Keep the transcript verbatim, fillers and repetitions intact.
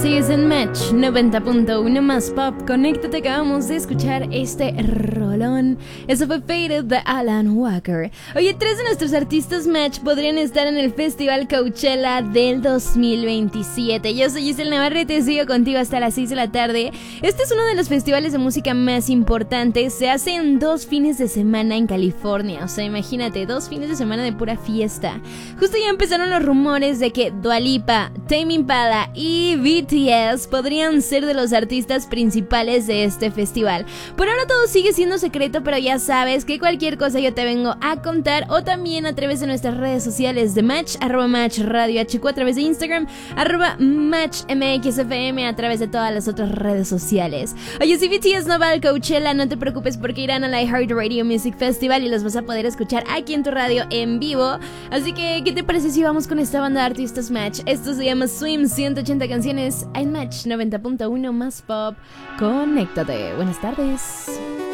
Sigues en Match noventa punto uno más pop. Conéctate, acabamos de escuchar este rolón. Eso fue Faded de Alan Walker. Oye, tres de nuestros artistas Match podrían estar en el Festival Coachella del dos mil veintisiete. Yo soy Giselle Navarrete, sigo contigo hasta las seis de la tarde. Este es uno de los festivales de música más importantes. Se hace en dos fines de semana en California. O sea, imagínate, dos fines de semana de pura fiesta. Justo ya empezaron los rumores de que Dua Lipa, Tame Impala y B T S podrían ser de los artistas principales de este festival. Por ahora todo sigue siendo secreto, pero ya sabes que cualquier cosa yo te vengo a contar, o también a través de nuestras redes sociales de Match, arroba Match Radio H Q, a través de Instagram, arroba Match M X F M, a través de todas las otras redes sociales. Oye, si B T S no va al Coachella, no te preocupes porque irán al iHeartRadio Music Festival y los vas a poder escuchar aquí en tu radio en vivo. Así que, ¿qué te parece si vamos con esta banda de artistas Match? Esto se llama Swim, ciento ochenta canciones en Match noventa punto uno más pop. Conéctate. Buenas tardes.